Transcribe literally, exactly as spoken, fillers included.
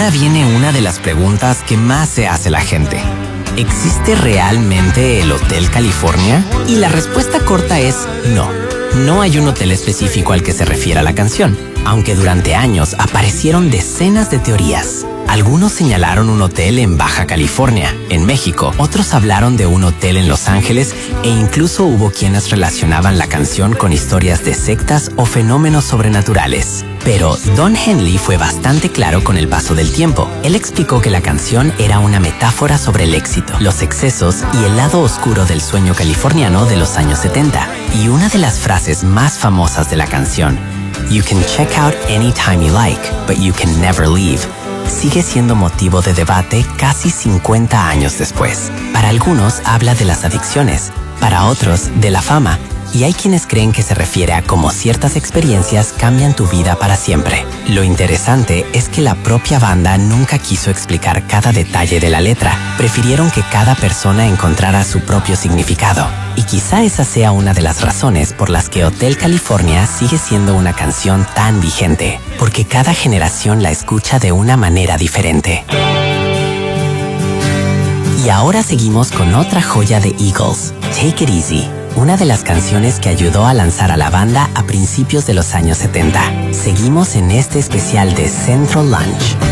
ahora viene una de las preguntas que más se hace la gente. ¿Existe realmente el Hotel California? Y la respuesta corta es no. No hay un hotel específico al que se refiera la canción, aunque durante años aparecieron decenas de teorías. Algunos señalaron un hotel en Baja California, en México. Otros hablaron de un hotel en Los Ángeles e incluso hubo quienes relacionaban la canción con historias de sectas o fenómenos sobrenaturales. Pero Don Henley fue bastante claro con el paso del tiempo. Él explicó que la canción era una metáfora sobre el éxito, los excesos y el lado oscuro del sueño californiano de los años setenta. Y una de las frases más famosas de la canción, "You can check out anytime you like, but you can never leave", sigue siendo motivo de debate casi cincuenta años después. Para algunos habla de las adicciones, para otros de la fama, y hay quienes creen que se refiere a cómo ciertas experiencias cambian tu vida para siempre. Lo interesante es que la propia banda nunca quiso explicar cada detalle de la letra. Prefirieron que cada persona encontrara su propio significado. Y quizá esa sea una de las razones por las que Hotel California sigue siendo una canción tan vigente, porque cada generación la escucha de una manera diferente. Y ahora seguimos con otra joya de Eagles, Take It Easy, una de las canciones que ayudó a lanzar a la banda a principios de los años setenta. Seguimos en este especial de Central Lunch.